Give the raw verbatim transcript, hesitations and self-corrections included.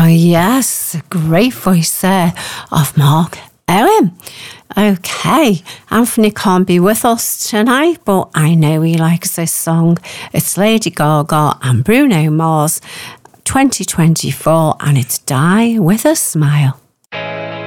Oh, yes, a great voice there of Mark Owen. Okay, Anthony can't be with us tonight, but I know he likes this song. It's Lady Gaga and Bruno Mars, twenty twenty-four, and it's Die With A Smile.